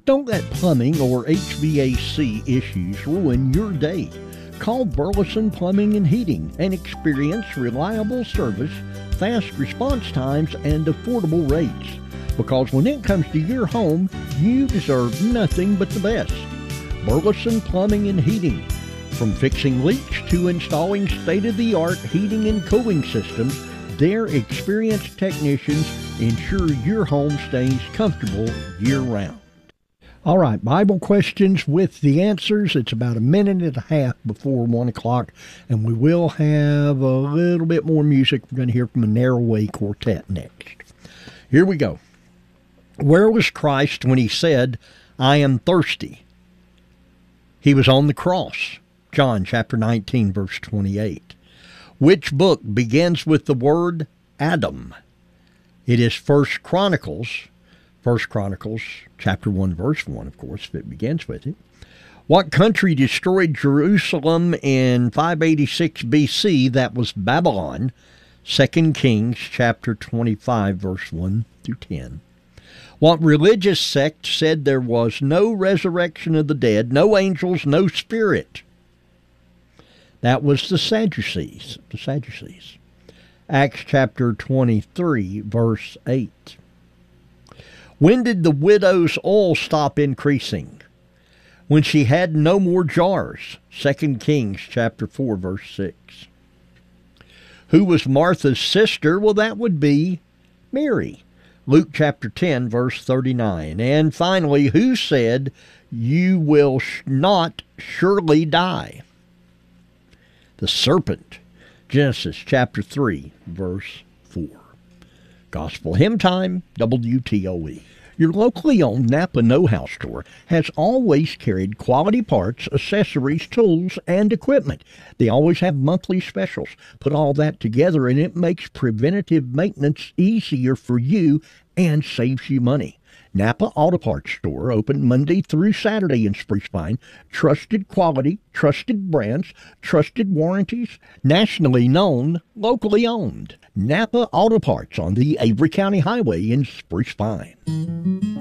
Don't let plumbing or HVAC issues ruin your day. Call Burleson Plumbing and Heating and experience reliable service, fast response times, and affordable rates. Because when it comes to your home, you deserve nothing but the best. Burleson Plumbing and Heating. From fixing leaks to installing state-of-the-art heating and cooling systems, their experienced technicians ensure your home stays comfortable year-round. All right, Bible questions with the answers. It's about a minute and a half before 1 o'clock, and we will have a little bit more music. We're going to hear from a Narrowway Quartet next. Here we go. Where was Christ when he said, "I am thirsty"? He was on the cross. John chapter 19, verse 28. Which book begins with the word Adam? It is First Chronicles chapter 1, verse 1, of course, if it begins with it. What country destroyed Jerusalem in 586 BC? That was Babylon. 2 Kings chapter 25, verse 1 through 10. What religious sect said there was no resurrection of the dead, no angels, no spirit? That was the Sadducees. Acts chapter 23, verse 8. When did the widow's oil stop increasing? When she had no more jars. 2 Kings chapter 4, verse 6. Who was Martha's sister? Well, that would be Mary. Luke chapter 10, verse 39. And finally, who said, "You will not surely die"? The serpent. Genesis chapter 3, verse 4. Gospel Hymn Time, WTOE. Your locally owned Napa Know-How store has always carried quality parts, accessories, tools, and equipment. They always have monthly specials. Put all that together and it makes preventative maintenance easier for you and saves you money. Napa Auto Parts Store, open Monday through Saturday in Spruce Pine. Trusted quality, trusted brands, trusted warranties, nationally known, locally owned. Napa Auto Parts on the Avery County Highway in Spruce Pine.